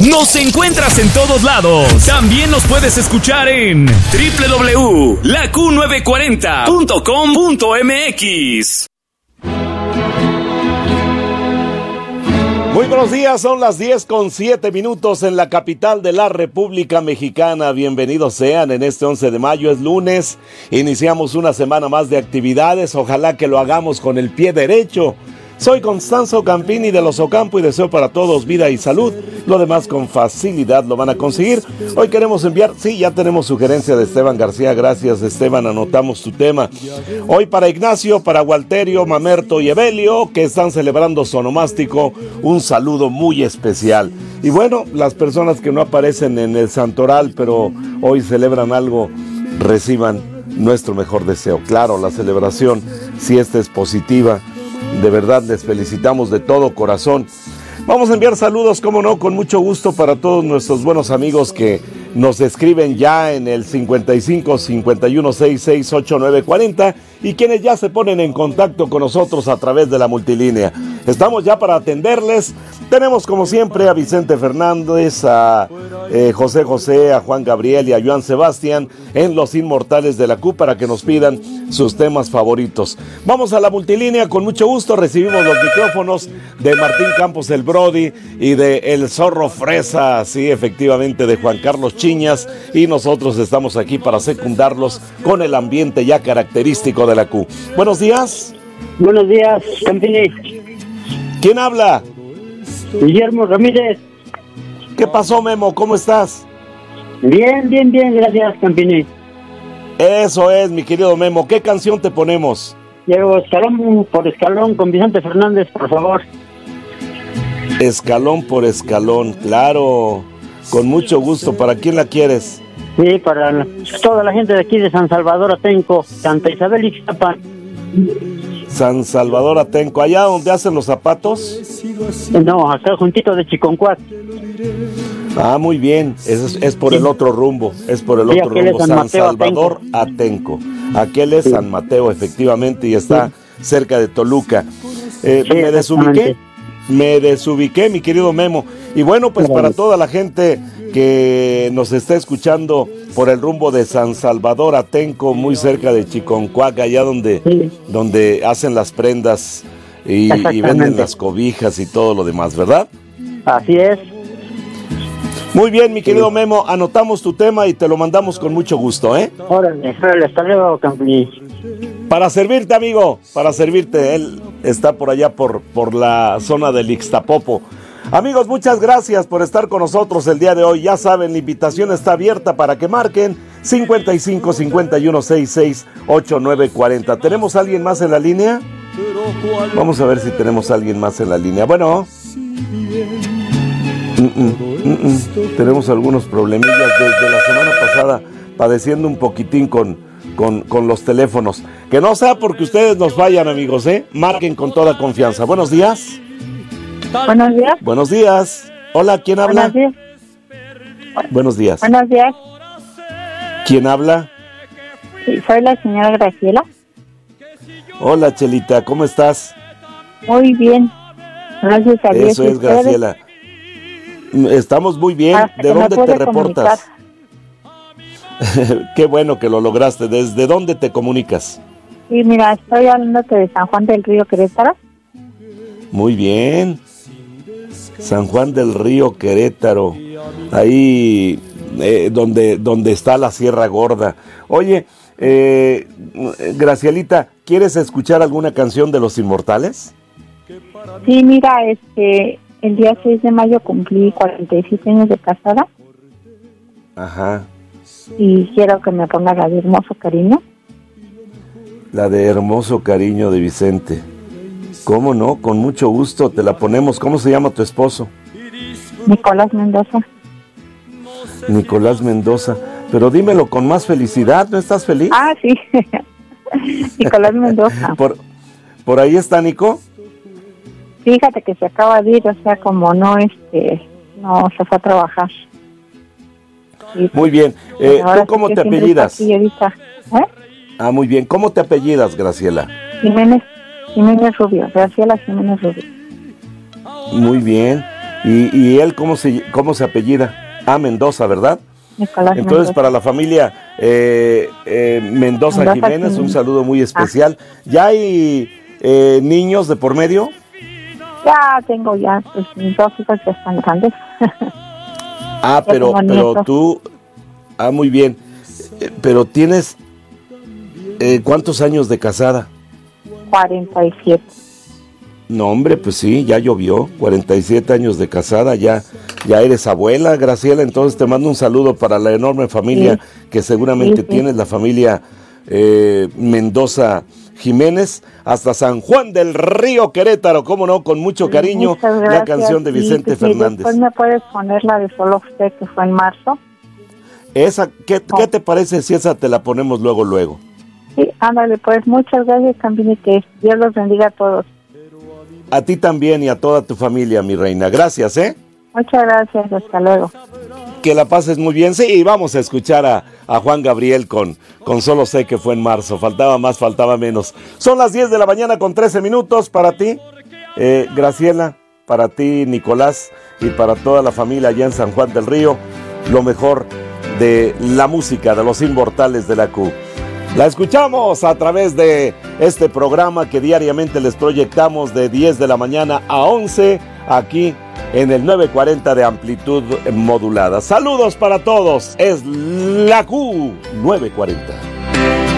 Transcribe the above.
Nos encuentras en todos lados. También nos puedes escuchar en www.laQ940.com.mx. Muy buenos días, son las 10:07 en la capital de la República Mexicana. Bienvenidos sean en este 11 de mayo, es lunes. Iniciamos una semana más de actividades, ojalá que lo hagamos con el pie derecho. Soy Constanzo Campini de Los Ocampo y deseo para todos vida y salud. Lo demás con facilidad lo van a conseguir. Hoy queremos enviar, sí, ya tenemos sugerencia de Esteban García. Gracias, Esteban, anotamos tu tema. Hoy para Ignacio, para Walterio, Mamerto y Evelio, que están celebrando su onomástico, un saludo muy especial. Y bueno, las personas que no aparecen en el santoral, pero hoy celebran algo, reciban nuestro mejor deseo. Claro, la celebración, si esta es positiva, de verdad les felicitamos de todo corazón. Vamos a enviar saludos, como no, con mucho gusto para todos nuestros buenos amigos que nos escriben ya en el 55 51 66 8940 y quienes ya se ponen en contacto con nosotros a través de la multilínea. Estamos ya para atenderles. Tenemos como siempre a Vicente Fernández, a José José, a Juan Gabriel y a Joan Sebastián en Los Inmortales de la Q para que nos pidan sus temas favoritos. Vamos a la multilínea, con mucho gusto recibimos los micrófonos de Martín Campos el Brody y de El Zorro Fresa, sí, efectivamente, de Juan Carlos Chiñas, y nosotros estamos aquí para secundarlos con el ambiente ya característico de la Q. Buenos días. Buenos días, Campini. ¿Quién habla? Guillermo Ramírez. ¿Qué pasó, Memo? ¿Cómo estás? Bien, gracias, Campini. Eso es, mi querido Memo. ¿Qué canción te ponemos? Llego escalón por escalón con Vicente Fernández, por favor. Escalón por escalón, claro. Con mucho gusto. ¿Para quién la quieres? Sí, para toda la gente de aquí de San Salvador Atenco, Santa Isabel Ixtapan. San Salvador Atenco, allá donde hacen los zapatos. No, acá juntito de Chiconcuac. Ah, muy bien, es por el otro rumbo, es por el otro rumbo, San Salvador Atenco. Aquel es San Mateo, efectivamente, y está cerca de Toluca. Me desubiqué, mi querido Memo. Y bueno, pues para toda la gente que nos está escuchando por el rumbo de San Salvador Atenco, muy cerca de Chiconcuac, allá donde hacen las prendas y venden las cobijas y todo lo demás, ¿verdad? Así es. Muy bien, mi querido Memo, anotamos tu tema y te lo mandamos con mucho gusto, ¿eh? Órale, hasta luego, Campini. Para servirte, amigo, para servirte. Él está por allá, por la zona del Ixtapopo. Amigos, muchas gracias por estar con nosotros el día de hoy. Ya saben, la invitación está abierta para que marquen 55 51 66 8940. ¿Tenemos a alguien más en la línea? Vamos a ver si tenemos a alguien más en la línea. Bueno, tenemos algunos problemillas desde la semana pasada, padeciendo un poquitín con los teléfonos. Que no sea porque ustedes nos fallan, amigos, marquen con toda confianza. Buenos días. Buenos días. Buenos días. Hola, ¿quién habla? Buenos días. Buenos días. Buenos días. ¿Quién habla? Sí, soy la señora Graciela. Hola, Chelita, ¿cómo estás? Muy bien. Gracias a Dios. Eso es, Graciela. Estamos muy bien. ¿De dónde te reportas? Qué bueno que lo lograste. ¿Desde dónde te comunicas? Sí, mira, estoy hablándote de San Juan del Río Querétaro. Muy bien. San Juan del Río Querétaro. Ahí donde está la Sierra Gorda. Oye, Gracielita, ¿quieres escuchar alguna canción de Los Inmortales? Sí, mira, el día 6 de mayo cumplí 47 años de casada. Ajá. Y quiero que me ponga la de Hermoso Cariño. La de Hermoso Cariño de Vicente. ¿Cómo no? Con mucho gusto te la ponemos. ¿Cómo se llama tu esposo? Nicolás Mendoza. Nicolás Mendoza. Pero dímelo con más felicidad, ¿no estás feliz? Ah, sí. Nicolás Mendoza. ¿Por ahí está Nico? Fíjate que se acaba de ir, o sea, como no se fue a trabajar. Y, muy bien. ¿Tú cómo te apellidas? Ah, muy bien. ¿Cómo te apellidas, Graciela? Jiménez Rubio. Graciela Jiménez Rubio. Muy bien. ¿Y él cómo se apellida? Mendoza, ¿verdad? Nicolás Entonces, Mendoza. para la familia Mendoza Jiménez, un saludo muy especial. ¿Ya hay niños de por medio? Ya tengo pues mis 2 hijos ya están grandes. Pero nietos. tú, muy bien. Pero tienes, ¿cuántos años de casada? 47. No, hombre, pues sí, ya llovió. 47 años de casada, ya eres abuela, Graciela. Entonces te mando un saludo para la enorme familia que seguramente tienes, la familia Mendoza Jiménez, hasta San Juan del Río, Querétaro, cómo no, con mucho cariño. Muchas gracias. La canción de Vicente Fernández. Después me puedes poner la de Solo Usted, que fue en marzo. Esa, ¿qué te parece si esa te la ponemos luego? Sí, ándale, pues muchas gracias también y que Dios los bendiga a todos. A ti también y a toda tu familia, mi reina. Gracias, Muchas gracias, hasta luego. Que la pases muy bien. Sí, vamos a escuchar a Juan Gabriel con Solo sé que fue en marzo. Faltaba más, faltaba menos. Son las 10 de la mañana con 13 minutos para ti, Graciela, para ti, Nicolás, y para toda la familia allá en San Juan del Río. Lo mejor de la música de los inmortales de la Q. La escuchamos a través de este programa que diariamente les proyectamos de 10 de la mañana a 11 aquí en el 940 de amplitud modulada. Saludos para todos. Es la Q 940.